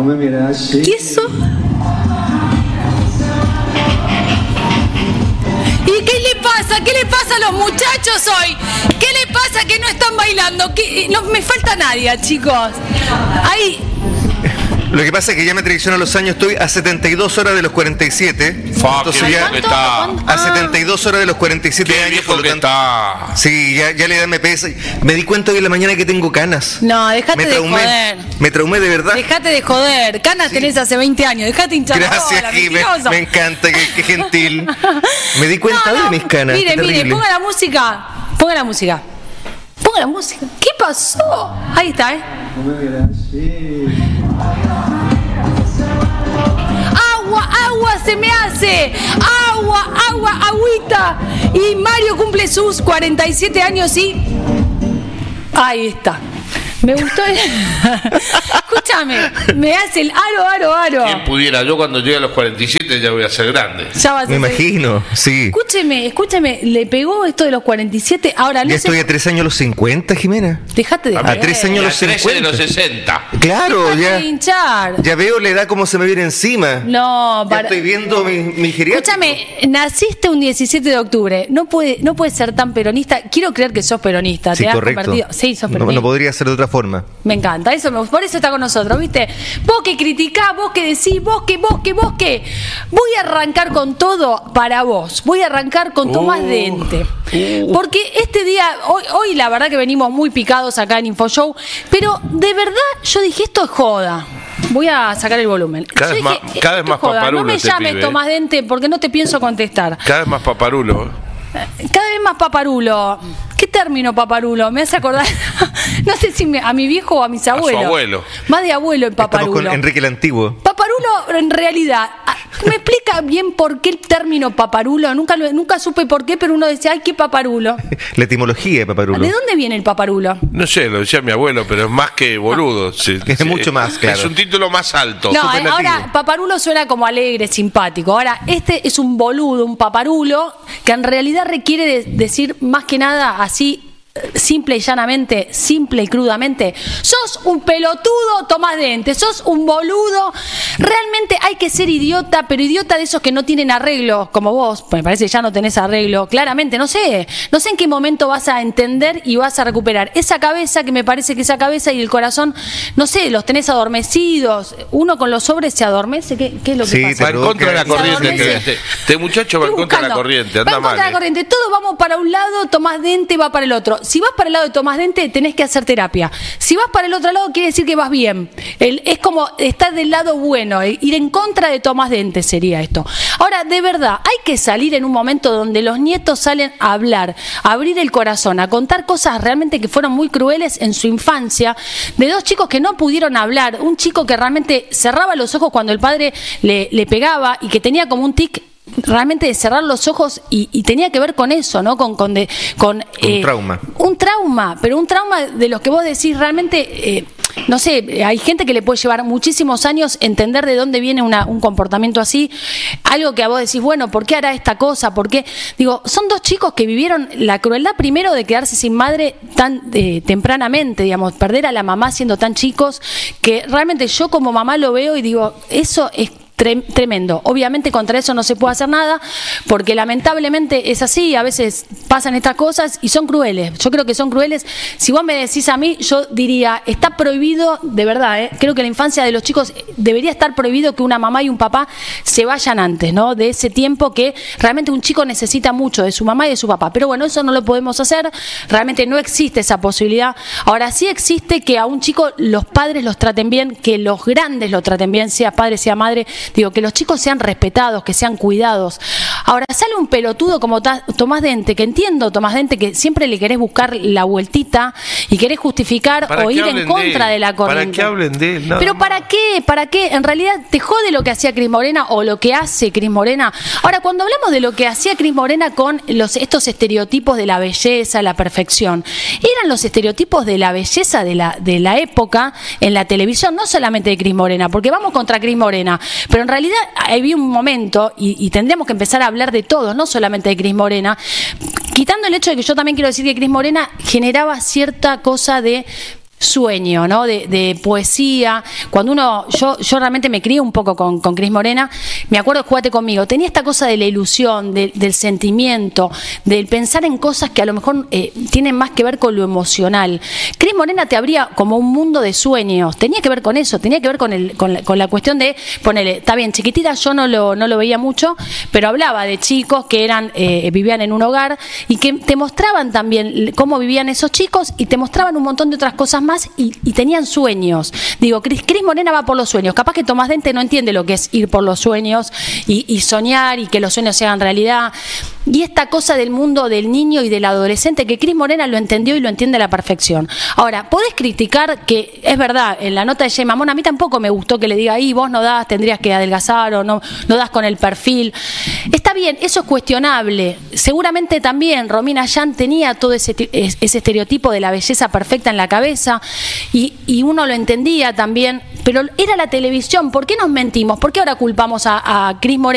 me mires así. ¿Qué eso? ¿Y qué le pasa? ¿Qué le pasa a los muchachos hoy? ¿Qué le pasa que no están bailando? No me falta nadie, chicos. Ahí. Lo que pasa es que ya me traicionan los años, estoy a 72 horas de los 47. Entonces ya a 72 horas de los 47 qué años, viejo por lo que tanto, está. sí, ya la edad me pesa. Me di cuenta hoy en la mañana que tengo canas. No, dejate de joder. Me traumé de verdad. Dejate de joder. Canas tenés hace 20 años. Dejate hinchar la Gracias, bola, Jimé. mentiroso. Me encanta, qué gentil. Me di cuenta de mis canas. Mire, qué terrible. ponga la música. Ponga la música. Ponga la música. ¿Qué pasó? Ahí está, No me mires así. Agua se me hace. Agüita. Y Mario cumple sus 47 años y... Ahí está. Me gustó. Escúchame, me hace el aro. ¿Quién pudiera? Yo cuando llegue a los 47 ya voy a ser grande. Ya vas a Me imagino, sí. Escúcheme, le pegó esto de los 47. Ahora no Ya estoy a 3 años los 50, Jimena. Dejate de A 3 años los 13 de 50. los 60. Claro, Dejate ya. de hinchar. Ya veo la edad como se me viene encima. No, Ya estoy viendo mi geriátrico. Escúchame, naciste un 17 de octubre. No puede ser tan peronista. Quiero creer que sos peronista. Sí, ¿Te has correcto. convertido? Sí, sos peronista. No podría ser de otra forma. Me encanta, por eso está con nosotros, ¿viste? Vos que criticás, vos que decís, vos que. Voy a arrancar con todo para vos. Voy a arrancar con Tomás Dente. Porque este día, hoy la verdad que venimos muy picados acá en InfoShow, pero de verdad yo dije, esto es joda. Voy a sacar el volumen. Cada vez más esto es joda. paparulo No me este llames pibe, Tomás Dente porque no te pienso contestar. Cada vez más paparulo. Cada vez más paparulo. ¿Qué término paparulo? Me hace acordar, no sé si a mi viejo o a mis abuelos. A su abuelo. Más de abuelo el paparulo. Estamos con Enrique el Antiguo. Paparulo, en realidad, ¿me explica bien por qué el término paparulo? Nunca supe por qué, pero uno decía, ay, qué paparulo. La etimología de paparulo. ¿De dónde viene el paparulo? No sé, lo decía mi abuelo, pero es más que boludo. Es mucho más, claro. Es un título más alto. No, superlativo. ahora paparulo suena como alegre, simpático. Ahora, este es un boludo, un paparulo, que en realidad requiere decir más que nada así, simple y llanamente, simple y crudamente, sos un pelotudo, Tomás Dente, sos un boludo. Realmente hay que ser idiota, pero idiota de esos que no tienen arreglo, como vos. Me parece que ya no tenés arreglo, claramente, no sé en qué momento vas a entender y vas a recuperar esa cabeza, que me parece que esa cabeza y el corazón, no sé, los tenés adormecidos. Uno con los sobres se adormece. ¿Qué es lo que Sí, pasa? Va en contra de la Se corriente. adormece. Este muchacho va en Estoy contra de la buscando. corriente. Va Anda en contra mal. de la corriente. Todos vamos para un lado, Tomás Dente va para el otro. Si vas para el lado de Tomás Dente, tenés que hacer terapia. Si vas para el otro lado, quiere decir que vas bien. Es como estar del lado bueno. Ir en contra de Tomás Dente sería esto. Ahora, de verdad, hay que salir en un momento donde los nietos salen a hablar, a abrir el corazón, a contar cosas realmente que fueron muy crueles en su infancia, de dos chicos que no pudieron hablar. Un chico que realmente cerraba los ojos cuando el padre le pegaba y que tenía como un tic realmente de cerrar los ojos y tenía que ver con eso, ¿no? Con trauma. Un trauma, pero un trauma de los que vos decís realmente, no sé, hay gente que le puede llevar muchísimos años entender de dónde viene un comportamiento así, algo que a vos decís, bueno, ¿por qué hará esta cosa? ¿Por qué? Digo, son dos chicos que vivieron la crueldad primero de quedarse sin madre tan tempranamente, digamos, perder a la mamá siendo tan chicos, que realmente yo como mamá lo veo y digo, eso es tremendo. Obviamente contra eso no se puede hacer nada, porque lamentablemente es así, a veces pasan estas cosas y son crueles. Yo creo que son crueles. Si vos me decís a mí, yo diría, está prohibido, de verdad, creo que la infancia de los chicos debería estar prohibido que una mamá y un papá se vayan antes, ¿no? De ese tiempo que realmente un chico necesita mucho de su mamá y de su papá. Pero bueno, eso no lo podemos hacer, realmente no existe esa posibilidad. Ahora sí existe que a un chico los padres los traten bien, que los grandes lo traten bien, sea padre, sea madre. Digo, que los chicos sean respetados, que sean cuidados. Ahora, sale un pelotudo como Tomás Dente, que entiendo, Tomás Dente, que siempre le querés buscar la vueltita y querés justificar o ir en contra de la corriente. ¿Para qué hablen de él? Pero ¿para qué? ¿Para qué? En realidad te jode lo que hacía Cris Morena o lo que hace Cris Morena. Ahora, cuando hablamos de lo que hacía Cris Morena con estos estereotipos de la belleza, la perfección, eran los estereotipos de la belleza de la época en la televisión, no solamente de Cris Morena, porque vamos contra Cris Morena, pero en realidad había un momento, y tendríamos que empezar a hablar de todos, no solamente de Cris Morena, quitando el hecho de que yo también quiero decir que Cris Morena generaba cierta cosa de sueño, ¿no? De poesía. Cuando yo realmente me crié un poco con Cris Morena, me acuerdo de Jugate conmigo, tenía esta cosa de la ilusión, del sentimiento, del pensar en cosas que a lo mejor tienen más que ver con lo emocional. Cris Morena te abría como un mundo de sueños, tenía que ver con eso, tenía que ver con la cuestión de, ponele, está bien, chiquitita yo no lo veía mucho, pero hablaba de chicos que vivían en un hogar y que te mostraban también cómo vivían esos chicos y te mostraban un montón de otras cosas más y tenían sueños. Digo, Cris Morena va por los sueños. Capaz que Tomás Dente no entiende lo que es ir por los sueños y soñar y que los sueños se hagan realidad. Y esta cosa del mundo del niño y del adolescente que Cris Morena lo entendió y lo entiende a la perfección. Ahora, podés criticar que, es verdad, en la nota de Jay Mamón, a mí tampoco me gustó que le diga, vos no das, tendrías que adelgazar o no das con el perfil. Está bien, eso es cuestionable. Seguramente también Romina Yan tenía todo ese estereotipo de la belleza perfecta en la cabeza y uno lo entendía también, pero era la televisión. ¿Por qué nos mentimos? ¿Por qué ahora culpamos a Cris Morena?